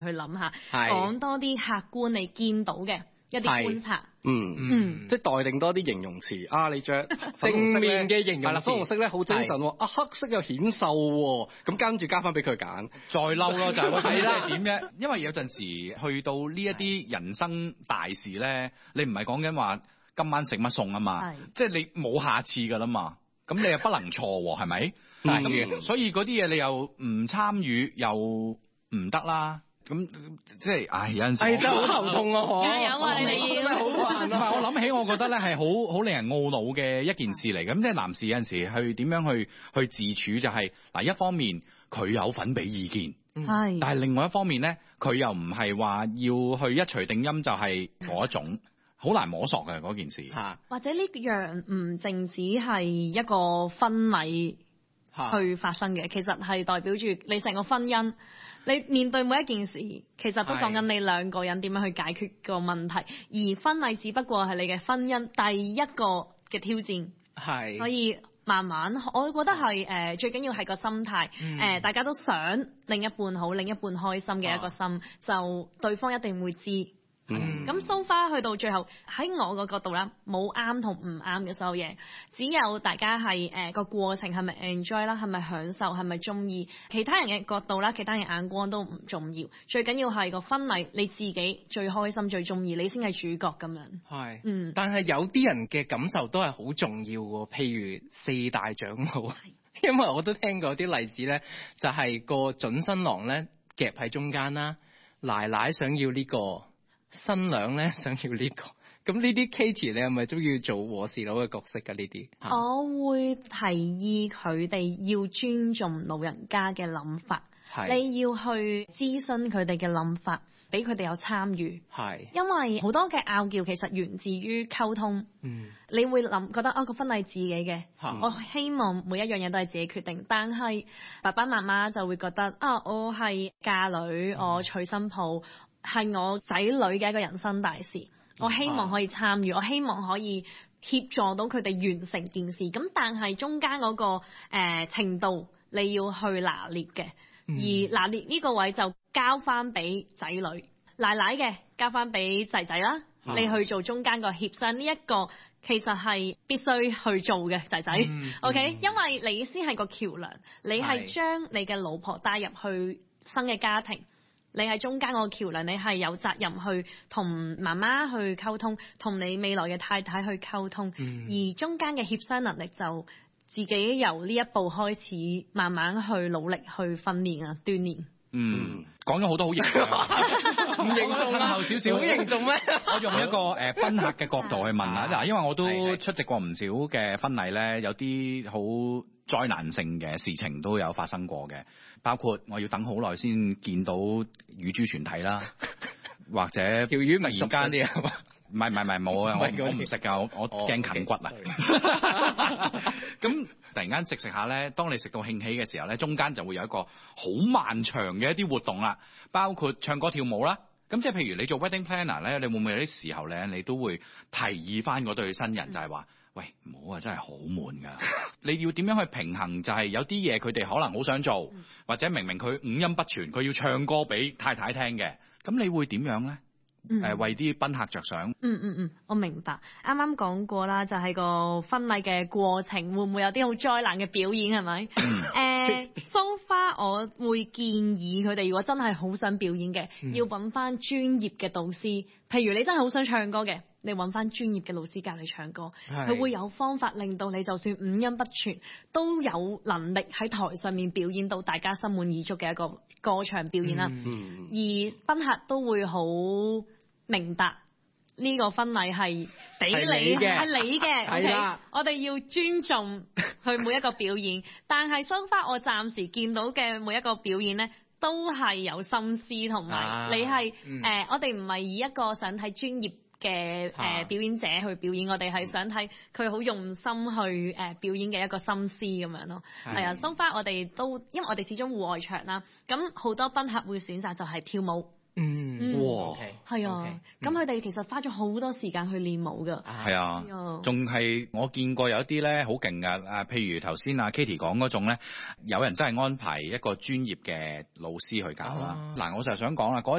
去諗下，講多啲客觀你見到嘅一啲觀察。 即係代定多啲形容詞啊！你着正面嘅形容詞係啦，粉紅色咧好精神喎，黑色又顯瘦喎，咁跟住加翻俾佢揀， 再嬲咯就係啦點啫？因為有陣時去到呢一啲人生大事咧，你唔係講緊話今晚食乜餸啊嘛，即係你冇下次㗎啦嘛，咁你又不能錯喎，係咪？咁所以嗰啲嘢你又唔參與又唔得啦。咁即係，有陣時真係好頭痛啊！ 加油啊！你哋要唔係我諗起，我覺得咧係好令人懊惱嘅一件事嚟。咁即係男士有陣時去點樣去自處，就係嗱，一方面佢有份俾意見，但係另外一方面咧，佢又唔係話要去一錘定音，就係嗰一種好難摸索嘅嗰件事。 或者呢樣唔淨止係一個婚禮去發生嘅，其實係代表住你成個婚姻。你面對每一件事，其實都講緊你兩個人點樣去解決個問題，而婚禮只不過係你嘅婚姻第一個嘅挑戰。所以慢慢，我覺得係最緊要係個心態。大家都想另一半好，另一半開心嘅一個心，就對方一定會知。咁 so far 去到最後，喺我個角度啦，冇啱同唔啱嘅所有嘢，只有大家係個過程係咪 enjoy 啦，係咪享受，係咪中意，其他人嘅角度啦，其他人眼光都唔重要，最緊要係個婚禮你自己最開心最中意，你先係主角咁樣。 但係有啲人嘅感受都係好重要喎，譬如四大長老，因為我都聽過啲例子咧，就係個準新郎咧夾喺中間啦，奶奶想要呢個。新娘咧想要呢個，咁呢啲 Katie 你係咪都要做和事佬嘅角色㗎？呢啲我會提議佢哋要尊重老人家嘅諗法，你要去諮詢佢哋嘅諗法，俾佢哋有參與。因為好多嘅拗撬其實源自於溝通。你會覺得個婚禮自己嘅，我希望每一樣嘢都係自己決定，但係爸爸媽媽就會覺得我係嫁女，我娶新抱。係我仔女嘅一個人生大事，我希望可以參與，我希望可以協助到佢哋完成件事。咁但係中間嗰個程度你要去拿捏嘅，而拿捏呢個位就交翻俾仔女，奶奶嘅交翻俾仔仔啦。你去做中間個協商，呢一個其實係必須去做嘅，仔仔。OK， 因為你先係個橋梁，你係將你嘅老婆帶入去新嘅家庭。你係中間個橋梁，你係有責任去同媽媽去溝通，同你未來嘅太太去溝通，而中間嘅協商能力就自己由呢一步開始，慢慢去努力去訓練啊，鍛鍊。 講咗好多好型嘅， 唔凝重啊， 後少少， 好凝重咩？ 我用一個賓客嘅角度去問下嗱，因為我都出席過唔少嘅婚禮咧，有啲好災難性嘅事情都有發生過嘅，包括我要等好耐先見到乳豬全體啦，或者條魚咪熟間啲啊？ 唔係冇啊！我唔食㗎，我驚近骨啊！咁突然間食下咧，當你食到興起嘅時候咧，中間就會有一個好漫長嘅一啲活動啦，包括唱歌跳舞啦。咁即係譬如你做 wedding planner 咧，你會唔會有啲時候咧，你都會提議翻嗰對新人就係話：喂，唔好啊，真係好悶㗎！你要點樣去平衡？就係有啲嘢佢哋可能好想做，或者明佢五音不全，佢要唱歌俾太太聽嘅，咁你會點樣咧？為啲賓客着想。 我明白。啱啱講過啦，就係個婚禮嘅過程會唔會有啲好災難嘅表演係咪？So far 我會建議佢哋，如果真係好想表演嘅，要揾翻專業嘅導師。譬如你真係好想唱歌嘅，你揾翻專業嘅老師教你唱歌，佢會有方法令到你就算五音不全，都有能力喺台上面表演到大家心滿意足嘅一個歌唱表演啦。而賓客都會好明白呢個婚禮係俾你嘅，係你嘅。Okay? 我哋要尊重佢每一個表演，但係so far我暫時見到嘅每一個表演呢，都係有心思同埋你係我哋唔係以一個想睇專業嘅表演者去表演，我哋係想睇佢好用心去表演嘅一個心思咁樣咯。係啊，so far我哋都因為我哋始終戶外場啦，咁好多賓客會選擇就係跳舞。 哇， 係啊，咁佢哋其實花咗好多時間去練舞㗎。 係啊，仲係我見過有一啲咧好勁㗎，譬如頭先阿 Katie 講嗰種咧，有人真係安排一個專業嘅老師去教啦。嗱，我就係想講啦，嗰